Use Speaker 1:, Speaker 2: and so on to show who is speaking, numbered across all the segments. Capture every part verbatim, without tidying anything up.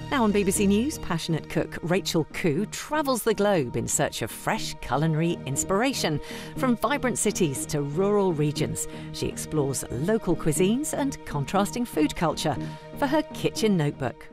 Speaker 1: Now on B B C News, passionate cook Rachel Khoo travels the globe in search of fresh culinary inspiration. From vibrant cities to rural regions, she explores local cuisines and contrasting food culture for her kitchen notebook.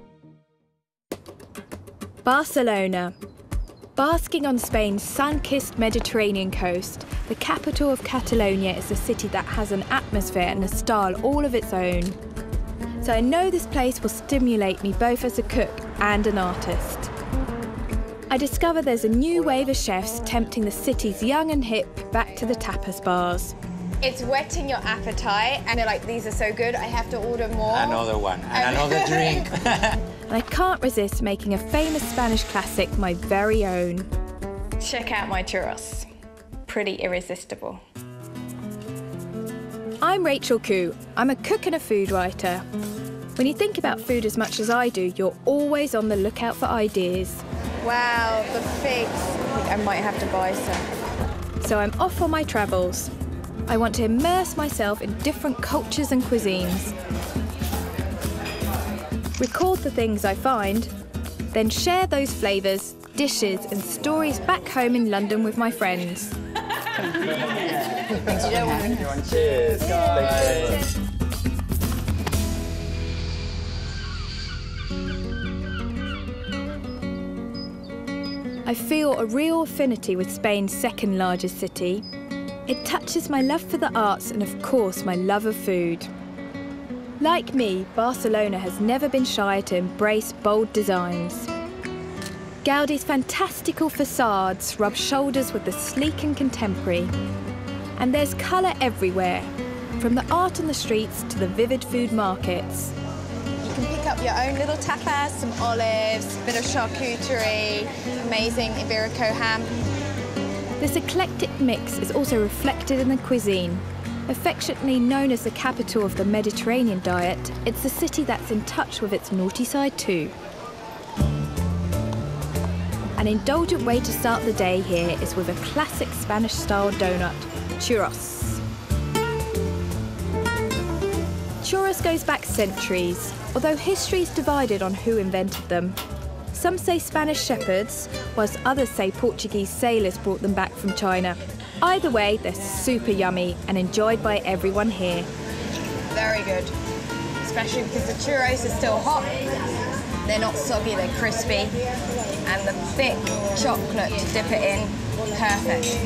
Speaker 2: Barcelona. Basking on Spain's sun-kissed Mediterranean coast, the capital of Catalonia is a city that has an atmosphere and a style all of its own. So I know this place will stimulate me both as a cook and an artist. I discover there's a new wave of chefs tempting the city's young and hip back to the tapas bars.
Speaker 3: It's whetting your appetite and they're like, these are so good, I have to order more.
Speaker 4: Another one, and another drink.
Speaker 2: And I can't resist making a famous Spanish classic my very own.
Speaker 3: Check out my churros. Pretty irresistible.
Speaker 2: I'm Rachel Khoo. I'm a cook and a food writer. When you think about food as much as I do, you're always on the lookout for ideas.
Speaker 3: Wow, the figs. I think I might have to buy some.
Speaker 2: So I'm off on my travels. I want to immerse myself in different cultures and cuisines. Record the things I find, then share those flavours, dishes and stories back home in London with my friends.
Speaker 4: Cheers, guys.
Speaker 2: I feel a real affinity with Spain's second largest city. It touches my love for the arts and of course my love of food. Like me, Barcelona has never been shy to embrace bold designs. Gaudi's fantastical facades rub shoulders with the sleek and contemporary. And there's colour everywhere, from the art on the streets to the vivid food markets.
Speaker 3: You can pick up your own little tapas, some olives, a bit of charcuterie, amazing Iberico ham.
Speaker 2: This eclectic mix is also reflected in the cuisine. Affectionately known as the capital of the Mediterranean diet, it's the city that's in touch with its naughty side too. An indulgent way to start the day here is with a classic Spanish-style donut, churros. Churros goes back centuries, although history is divided on who invented them. Some say Spanish shepherds, whilst others say Portuguese sailors brought them back from China. Either way, they're super yummy and enjoyed by everyone here.
Speaker 3: Very good, especially because the churros are still hot. They're not soggy, they're crispy. And the thick chocolate to dip it in, perfect.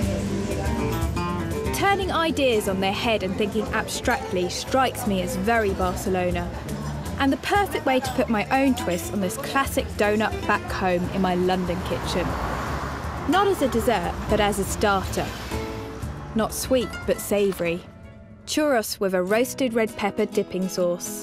Speaker 2: Turning ideas on their head and thinking abstractly strikes me as very Barcelona. And the perfect way to put my own twist on this classic donut back home in my London kitchen. Not as a dessert, but as a starter. Not sweet, but savoury. Churros with a roasted red pepper dipping sauce.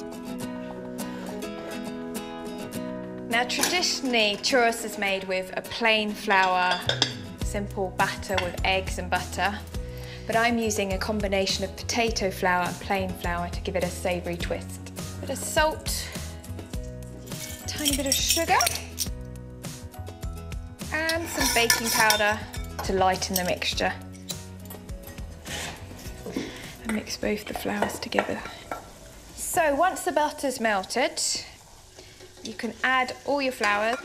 Speaker 3: Now, traditionally, churros is made with a plain flour, simple batter with eggs and butter. But I'm using a combination of potato flour and plain flour to give it a savoury twist. Bit of salt, tiny bit of sugar, and some baking powder to lighten the mixture. And mix both the flours together. So once the butter's melted, you can add all your flour.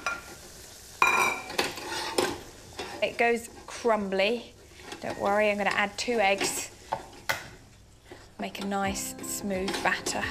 Speaker 3: It goes crumbly. Don't worry, I'm going to add two eggs. Make a nice smooth batter.